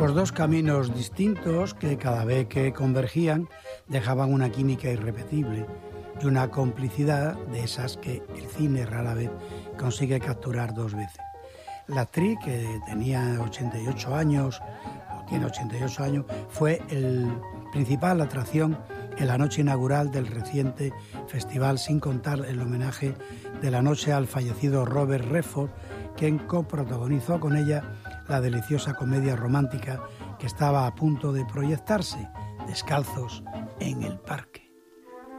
Pues dos caminos distintos que cada vez que convergían dejaban una química irrepetible y una complicidad de esas que el cine rara vez consigue capturar dos veces. La actriz, que tenía 88 años, o tiene 88 años, fue el principal atracción en la noche inaugural del reciente festival, sin contar el homenaje de la noche al fallecido Robert Redford, quien coprotagonizó con ella la deliciosa comedia romántica que estaba a punto de proyectarse, Descalzos en el parque.